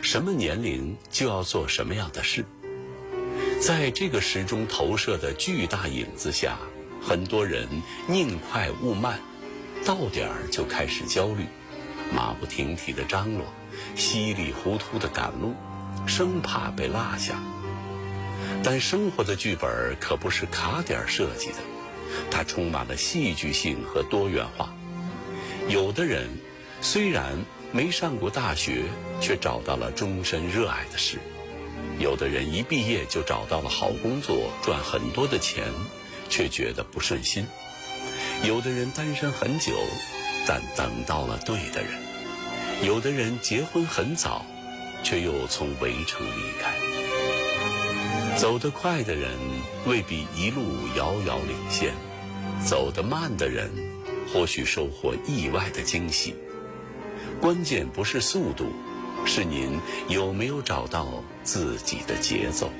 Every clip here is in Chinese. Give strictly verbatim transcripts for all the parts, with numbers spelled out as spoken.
什么年龄就要做什么样的事。在这个时钟投射的巨大影子下，很多人宁快勿慢，到点儿就开始焦虑，马不停蹄地张罗，稀里糊涂地赶路，生怕被落下。但生活的剧本可不是卡点设计的，它充满了戏剧性和多元化。有的人虽然没上过大学，却找到了终身热爱的事；有的人一毕业就找到了好工作，赚很多的钱，却觉得不顺心；有的人单身很久，但等到了对的人；有的人结婚很早，却又从围城离开。走得快的人未必一路遥遥领先，走得慢的人或许收获意外的惊喜。关键不是速度，是您有没有找到自己的节奏。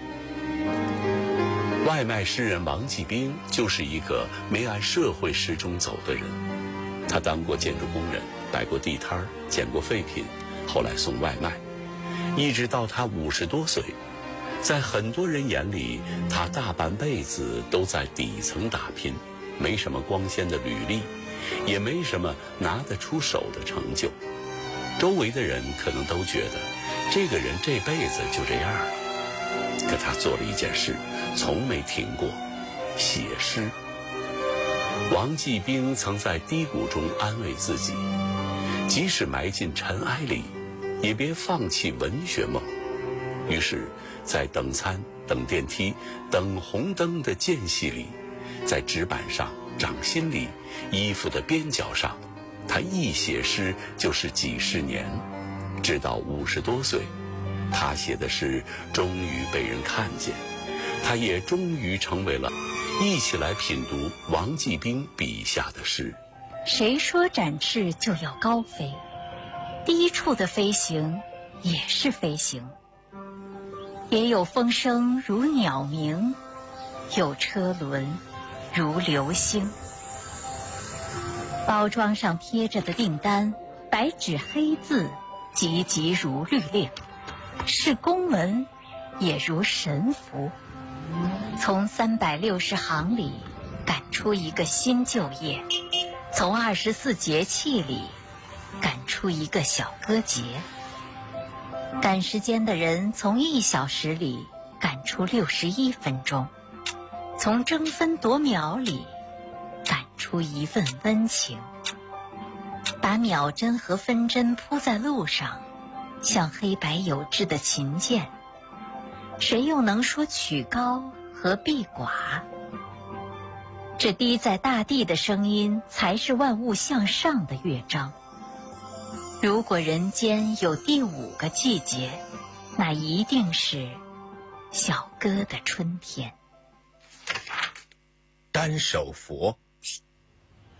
外卖诗人王继兵就是一个没按社会时钟走的人。他当过建筑工人，摆过地摊，捡过废品，后来送外卖，一直到他五十多岁。在很多人眼里，他大半辈子都在底层打拼，没什么光鲜的履历，也没什么拿得出手的成就。周围的人可能都觉得这个人这辈子就这样了。可他做了一件事，从没停过，写诗。王继兵曾在低谷中安慰自己，即使埋进尘埃里，也别放弃文学梦。于是在等餐、等电梯、等红灯的间隙里，在纸板上、掌心里、衣服的边角上，他一写诗就是几十年，直到五十多岁，他写的诗终于被人看见，他也终于成为了。一起来品读王继兵笔下的诗。 谁说展翅就要高飞？低处的飞行也是飞行。也有风声如鸟鸣，有车轮如流星。包装上贴着的订单，白纸黑字，急急如律令，是公文也如神符。从三百六十行里赶出一个新就业，从二十四节气里赶出一个小歌节。赶时间的人从一小时里赶出六十一分钟，从争分夺秒里赶出一份温情。把秒针和分针铺在路上，像黑白有致的琴键，谁又能说曲高和闭寡？这滴在大地的声音，才是万物向上的乐章。如果人间有第五个季节，那一定是小歌的春天。 单手佛。